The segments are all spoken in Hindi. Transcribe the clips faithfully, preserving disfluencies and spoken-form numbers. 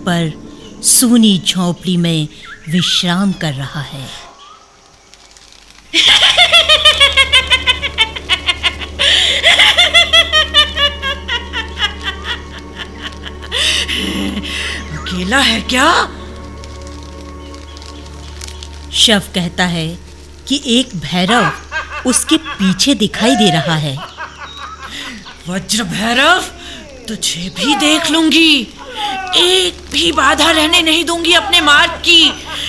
पर सूनी झोंपड़ी में विश्राम कर रहा है। अकेला है क्या? शव कहता है कि एक भैरव उसके पीछे दिखाई दे रहा है। वज्र भैरव, तुझे भी देख लूंगी, एक भी बाधा रहने नहीं दूंगी अपने मार्ग की।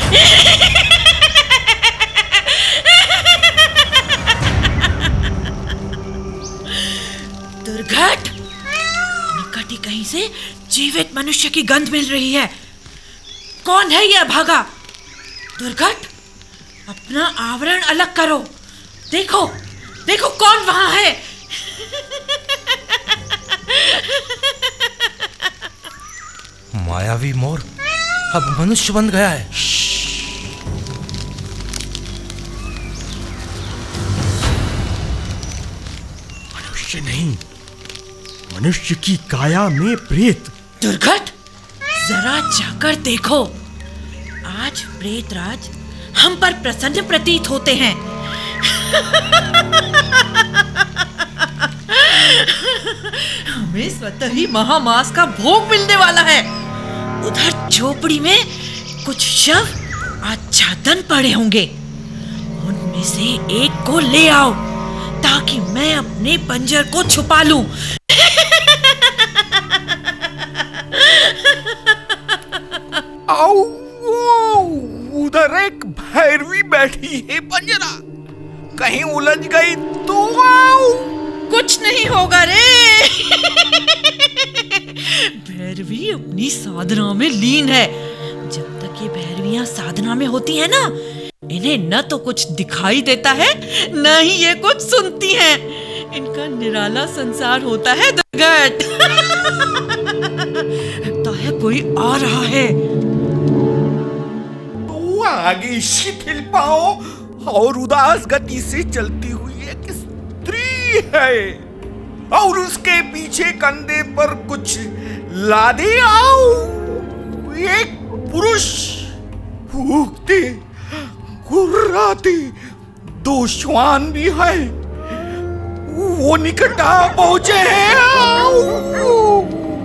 दुर्घट, निकट ही कहीं से जीवित मनुष्य की गंध मिल रही है। कौन है यह भागा? दुर्घट, अपना आवरण अलग करो। देखो, देखो कौन वहां है। मायावी मोर अब मनुष्य बन गया है। मनुष्य नहीं, मनुष्य की काया में प्रेत। दुर्घट, जरा जाकर देखो। आज प्रेतराज हम पर प्रसन्न प्रतीत होते हैं। हमें स्वतः ही महामास का भोग मिलने वाला है। उधर झोपड़ी में कुछ शव आच्छादन पड़े होंगे। उनमें से एक को ले आओ ताकि मैं अपने पंजर को छुपा लूं। आओ, उधर एक भैरवी बैठी है पंजरा, कहीं उलझ गई तो आओ। कुछ नहीं होगा रे। भैरवी अपनी साधना में लीन है। जब तक ये भैरवियां साधना में होती है ना, इन्हें न तो कुछ दिखाई देता है, न ही ये कुछ सुनती हैं। इनका निराला संसार होता है। दुर्घट, लगता है कोई आ रहा है। तो आगे शिथिल पांव और उदास गति से चलती हुई एक स्त्री है, और उसके पीछे कंधे पर कुछ लादे आओ एक पुरुष। भूखते गुर्राते दो श्वान भी है, वो निकट आ पहुंचे हैं। आओ।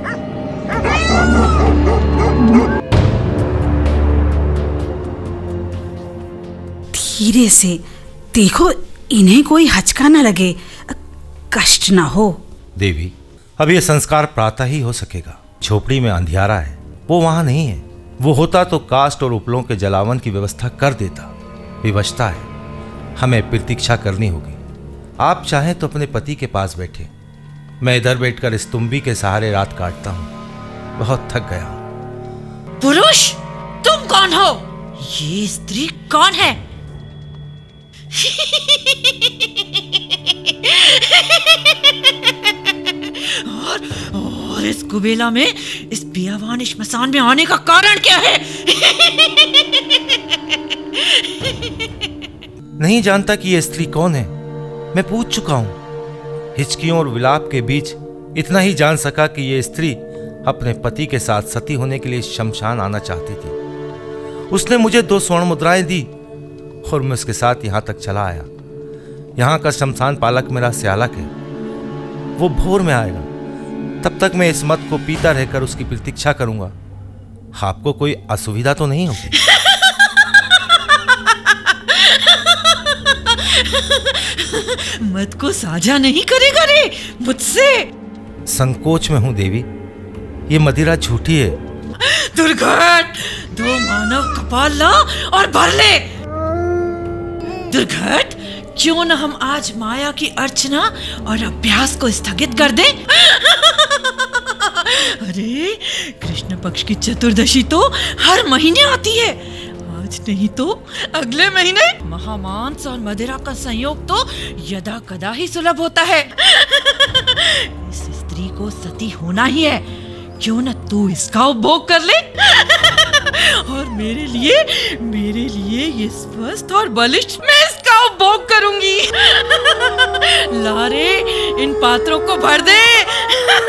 धीरे से देखो, इन्हें कोई हचका न लगे, कष्ट ना हो। देवी, अब यह संस्कार प्रातः ही हो सकेगा। झोपड़ी में अंधियारा है, वो वहां नहीं है। वो होता तो काष्ठ और उपलों के जलावन की व्यवस्था कर देता। विवशता है, हमें प्रतीक्षा करनी होगी। आप चाहें तो अपने पति के पास बैठे, मैं इधर बैठकर इस तुम्बी के सहारे रात काटता हूं। बहुत थक गया हूं। पुरुष, तुम कौन हो? ये स्त्री कौन है? और, और इस कुबेला में, इस बियावान श्मशान में आने का कारण क्या है? नहीं जानता कि यह स्त्री कौन है। मैं पूछ चुका हूं। हिचकियों और विलाप के बीच इतना ही जान सका कि यह स्त्री अपने पति के साथ सती होने के लिए शमशान आना चाहती थी। उसने मुझे दो स्वर्ण मुद्राएं दी और मैं उसके साथ यहां तक चला आया। यहां का शमशान पालक मेरा स्यालक है, वो भोर में आएगा। तब तक मैं इस मद को पीता रहकर उसकी प्रतीक्षा करूंगा। आपको कोई असुविधा तो नहीं होगी? मत को साझा नहीं करेगा रे मुझसे? संकोच में हूं देवी, ये मदिरा झूठी है। दुर्घट, दो मानव कपाल ला और भर ले। दुर्घट, क्यों न हम आज माया की अर्चना और अभ्यास को स्थगित कर दें? अरे, कृष्ण पक्ष की चतुर्दशी तो हर महीने आती है। आज नहीं तो अगले महीने महामांस और मदिरा का संयोग तो यदा कदा ही सुलभ होता है। इस स्त्री को सती होना ही है। क्यों न तू इसका उपभोग कर ले और मेरे लिए मेरे लिए ये स्वस्थ और बलिष्ठ मैं इसका उपभोग करूंगी। लारे, इन पात्रों को भर दे।